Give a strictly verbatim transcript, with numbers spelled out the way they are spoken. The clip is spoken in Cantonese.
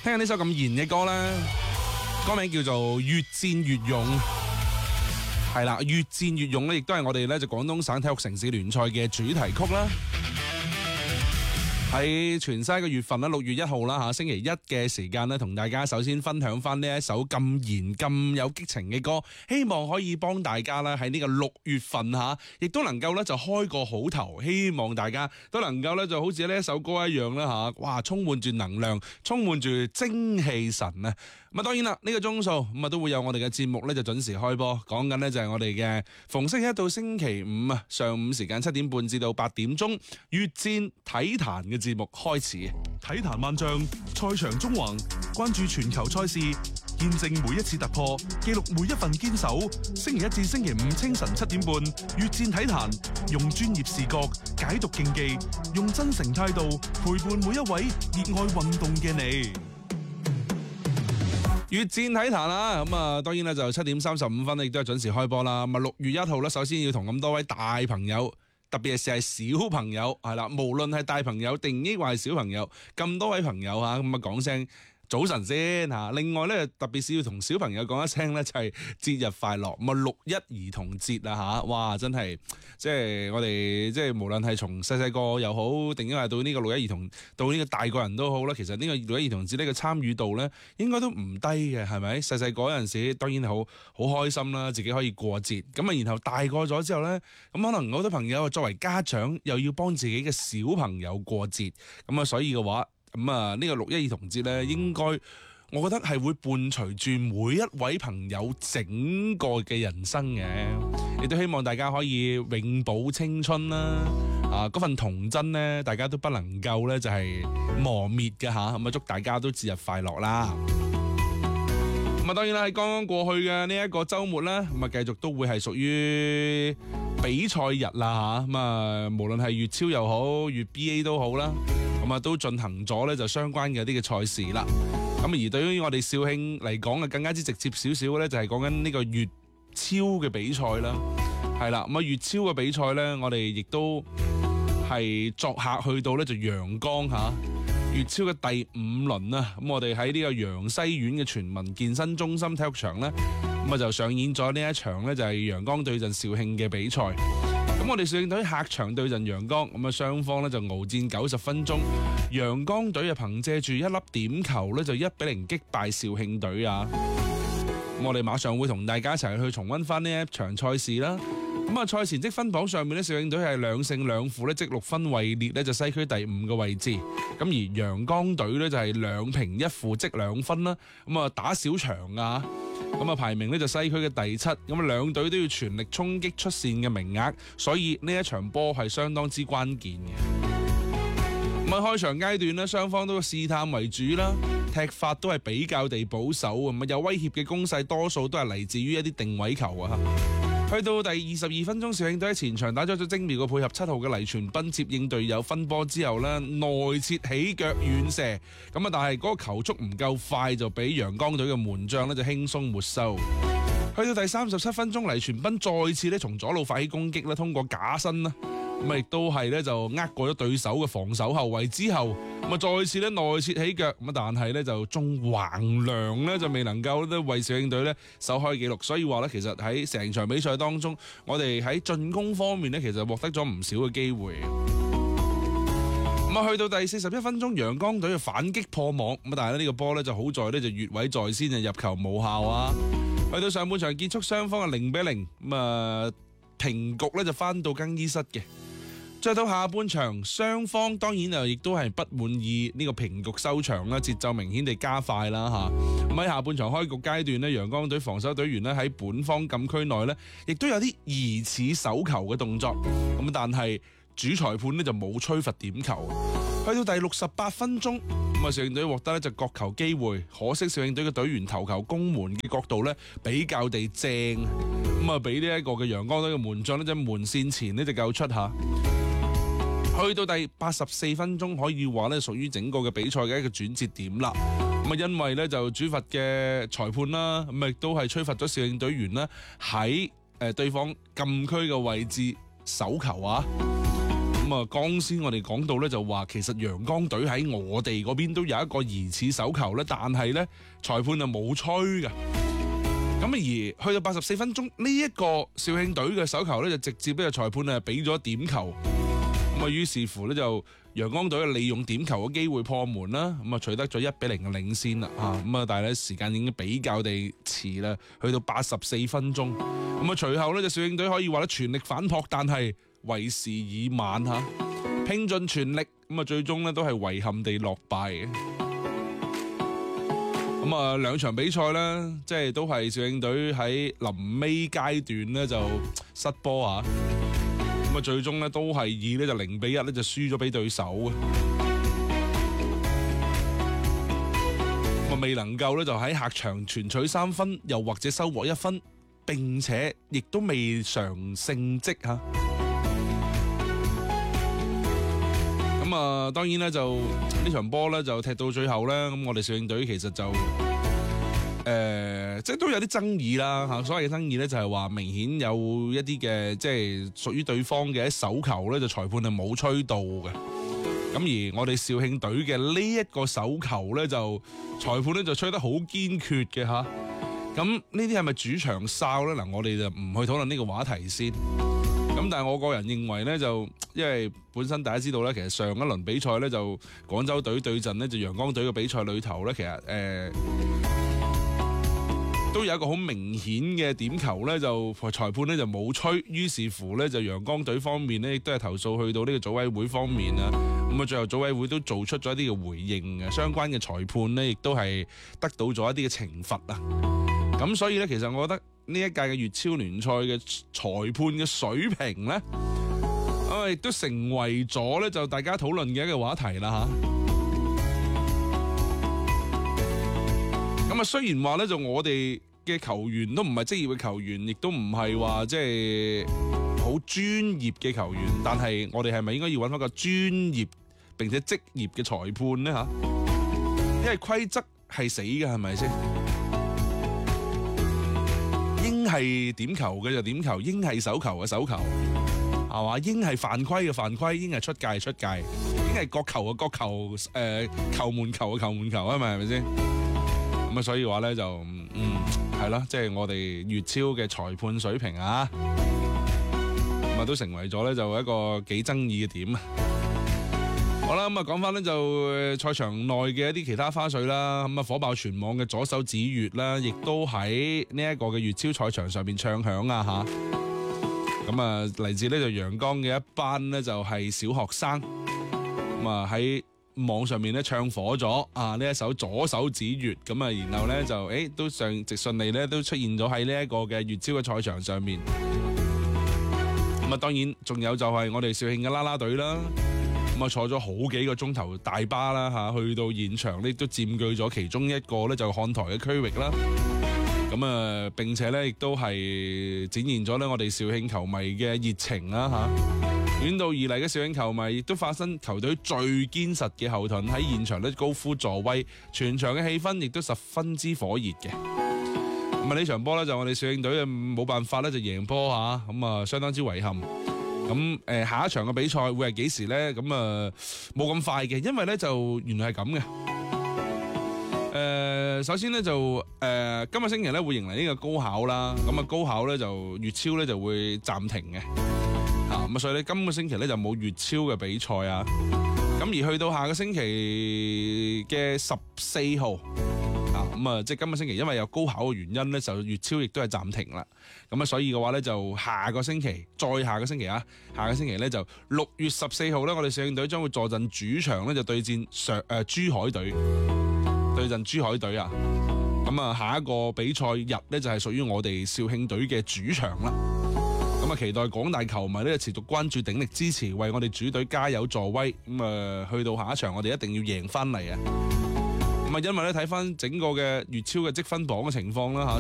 聽下呢首咁燃嘅歌啦，歌名叫做《越戰越勇》。係啦，越戰越勇咧，亦都係我哋咧就廣東省體育城市聯賽嘅主題曲啦。喺全西嘅月份啦，六月一號啦吓，星期一嘅時間咧，同大家首先分享翻呢一首咁燃、咁有激情嘅歌，希望可以幫大家咧喺呢個六月份吓，亦都能夠咧就開個好頭，希望大家都能夠咧就好似呢一首歌一樣啦吓，哇，充滿住能量，充滿住精氣神啊！咁啊，當然啦，呢個鐘數咁啊都會有我哋嘅節目咧就準時開播，講緊呢就係我哋嘅逢星期一到星期五啊，上午時間七點半至到八點鐘，越戰體壇嘅節目開始。 體壇萬象，賽場縱橫，關注全球賽事，見證每一次突破，記錄每一份堅守。星期一至星期五清晨七點半，越戰體壇，用專業視角解讀競技，用真誠態度陪伴每一位熱愛運動嘅你。 越戰體壇啦，咁啊，當然咧就七點三十五分亦都係準時開播啦。咁啊，六月一號咧，首先要同咁多位大朋友，特別係係小朋友，係啦，無論係大朋友定抑或係小朋友，咁多位朋友吓，咁啊講聲早晨先吓。另外咧，特別是要同小朋友講一聲咧，就係節日快樂。咁啊，六一兒童節啊吓，哇，真係即係我哋即係無論係從細細個又好，定抑或到呢個六一兒童，到呢個大個人都好啦。其實呢個六一兒童節呢個參與度咧，應該都唔低嘅，係咪？細細個嗰陣時，當然好好開心啦，自己可以過節。咁啊，然後大個咗之後咧，咁可能好多朋友作為家長，又要幫自己嘅小朋友過節。咁啊，所以嘅話。咁啊，呢個六一兒童節咧，應該我覺得係會伴隨住每一位朋友整個嘅人生嘅，亦都希望大家可以永葆青春啦，啊，嗰份童真咧，大家都不能夠咧就係磨滅嘅吓，咁啊，祝大家都節日快樂啦！咁啊，當然啦，喺剛剛過去嘅呢一個週末咧，咁啊，繼續都會係屬於比賽日啦吓，咁啊，無論係粵超又好，粵 B A 都好啦。咁啊，都進行咗咧就相關嘅啲嘅賽事啦。咁而對於我哋肇慶嚟講啊，更加之直接少少咧，就係講緊呢個粵超嘅比賽啦。係啦，咁啊粵超嘅比賽咧，我哋亦都係作客去到咧就陽江吓粵超嘅第五輪啦。咁我哋喺呢個陽西縣嘅全民健身中心體育場咧，咁啊就上演咗呢一場咧就係陽江對陣肇慶嘅比賽。咁我哋肇慶隊客場對陣陽江，咁啊雙方咧就鏖戰九十分鐘，陽江隊啊憑借住一粒點球咧就一比零擊敗肇慶隊啊！咁我哋馬上會同大家一齊去重溫翻呢一場賽事啦。咁啊賽前積分榜上面咧，肇慶隊係兩勝兩負咧，積六分位列咧就西區第五個位置。咁而陽江隊咧就係兩平一負積兩分啦。咁啊打小場啊！咁啊，排名呢就西區嘅第七，咁啊兩隊都要全力衝擊出線嘅名額，所以呢一場波係相當之關鍵嘅。咁啊，開場階段呢，雙方都試探為主啦，踢法都係比較地保守，咁啊有威脅嘅攻勢多數都係嚟自於一啲定位球啊。去到第二十二分鐘，肇慶隊喺前場打咗咗精妙嘅配合，七號嘅黎傳斌接應隊友分波之後呢，內切起腳遠射，咁啊但係嗰個球速唔夠快，就俾陽江隊嘅門將呢就輕鬆沒收。去到第三十七分鐘，黎傳斌再次呢從左路發起攻擊啦，通過假身啦，咁啊亦都係呢就呃過咗對手嘅防守後衛之後，咁啊再次呢內切起腳，咁啊但係呢就中橫梁呢就未能夠呢為肇慶隊呢首開紀錄，所以話呢，其實喺成場比賽當中，我哋喺進攻方面呢，其實獲得咗唔少嘅機會。咁啊去到第四十一分鐘，陽江隊嘅反擊破網，咁但係呢個波呢就好在呢就越位在先，就入球無效啊！去到上半場結束，雙方嘅零比零，咁啊平局呢就翻到更衣室嘅。再到下半場，雙方當然又亦都係不滿意呢個平局收場啦，節奏明顯地加快啦吓。咁喺下半場開局階段呢，陽江隊防守隊員呢喺本方禁區內呢，亦都有啲疑似手球嘅動作，咁但係主裁判呢就冇吹罰點球。去到第六十八分鐘，咁啊肇慶隊獲得呢就角球機會，可惜肇慶隊嘅隊員頭球攻門嘅角度呢比較地正，咁啊俾呢一個嘅陽江隊嘅門將呢就門線前呢就救出下。去到第八十四分鐘，可以話咧屬於整個嘅比賽嘅一個轉折點啦。咁啊，因為咧就主罰嘅裁判啦，咁亦都係吹罰咗肇慶隊員啦喺誒對方禁區嘅位置手球啊。咁咁啊，剛先我哋講到咧就話，其實陽光隊喺我哋嗰邊都有一個疑似手球咧，但係咧裁判啊冇吹嘅。咁而去到八十四分鐘，呢、這、一個肇慶隊嘅手球咧就直接俾個裁判啊俾咗點球。咁啊，於是乎咧就陽光隊利用點球嘅機會破門啦，咁啊取得咗一比零嘅領先啦。啊，咁啊，但係咧時間已經比較地遲啦，去到八十四分鐘。咁啊，隨後咧就肇慶隊可以話咧全力反撲，但係為時已晚嚇，拼盡全力，咁啊最終咧都係遺憾地落敗嘅。咁啊兩場比賽咧，即係都係肇慶隊喺臨尾階段咧就失波啊，咁啊最終咧都係以咧就零比一咧就輸咗俾對手嘅，咁啊未能夠咧就喺客場全取三分，又或者收穫一分，並且亦都未嘗勝績嚇。咁啊，當然咧就呢場波咧就踢到最後咧，咁我哋肇慶隊其實就誒、呃，即係都有啲爭議啦嚇。所謂嘅爭議咧就係話明顯有一啲嘅即係屬於對方嘅手球咧，就裁判係冇吹到嘅。咁而我哋肇慶隊嘅呢一個手球咧，就裁判咧就吹得好堅決嘅嚇。咁呢啲係咪主場哨咧？嗱，我哋就唔去討論呢個話題先。咁但係我個人認為咧，就因為本身大家知道咧，其實上一輪比賽咧就廣州隊對陣呢，就陽光隊嘅比賽裏頭咧，其實誒、呃、都有一個好明顯嘅點球咧，就裁判咧就冇吹，於是乎咧就陽光隊方面咧亦都係投訴去到呢個組委會方面啊，咁啊最後組委會都做出咗一啲嘅回應嘅，相關嘅裁判咧亦都係得到咗一啲嘅懲罰啊，咁所以咧其實我覺得呢一屆嘅粵超聯賽嘅裁判嘅水平咧，啊亦都成為咗咧就大家討論嘅一個話題啦吓。咁啊雖然話咧就我哋嘅球員都唔係職業嘅球員，亦都唔係話即係好專業嘅球員，但係我哋係咪應該要揾翻個專業並且職業嘅裁判咧吓？因為規則係死嘅，係咪先？應係點球嘅就點球，應係手球嘅手球，係嘛？應係犯規嘅犯規，應係出界嘅出界，應係角球嘅角球，誒、呃、球門球嘅球門球啊嘛，係咪先？咁啊，所以話咧就嗯係咯，即係、就是、我哋粵超嘅裁判水平啊，咁啊都成為咗咧就一個幾爭議嘅點啊。好啦，咁啊講翻咧就賽場內嘅一啲其他花絮啦，咁啊火爆全網嘅左手指月啦，亦都喺呢一個嘅粵超賽場上邊唱響啊吓。咁啊嚟自呢就陽江嘅一班呢，就係小學生，咁啊喺網上面咧唱火咗啊呢一首左手指月，咁啊然後咧就誒、欸、都上直順利咧都出現咗喺呢一個嘅粵超嘅賽場上面。咁啊當然仲有就係我哋肇慶嘅啦啦隊啦。咁啊坐咗好幾個鐘頭大巴啦嚇，去到現場呢都佔據咗其中一個咧就看台嘅區域啦。咁啊並且咧亦都係展現咗咧我哋肇慶球迷嘅熱情啦嚇。遠道而嚟嘅肇慶球迷亦都發生球隊最堅實嘅後盾，喺現場咧高呼助威，全場嘅氣氛亦都十分之火熱嘅。咁啊呢場波咧就我哋肇慶隊啊冇辦法咧就贏波嚇，咁啊相當之遺憾。咁誒下一場嘅比賽會係幾時咧？咁啊冇咁快嘅，因為咧就原來係咁嘅。誒、呃、首先咧就誒、呃、今個星期咧會迎嚟呢個高考啦。咁啊高考咧就粵超咧就會暫停嘅嚇。咁啊所以咧今個星期咧就冇粵超嘅比賽啊。咁而去到下個星期嘅十四號。咁啊，即係今個星期，因為有高考嘅原因咧，就粵超亦都係暫停啦。咁啊，所以嘅話咧，就下個星期，再下個星期啊，下個星期咧就六月十四號咧，我哋肇慶隊將會坐鎮主場咧，就對戰上誒、呃、珠海隊，對陣珠海隊啊。咁啊，下一個比賽日咧就係屬於我哋肇慶隊嘅主場啦。咁啊，期待廣大球迷咧持續關注、鼎力支持，為我哋主隊加油助威。咁啊，去到下一場，我哋一定要贏翻嚟啊！咁啊，因為咧睇翻整個嘅粵超嘅積分榜嘅情況啦嚇。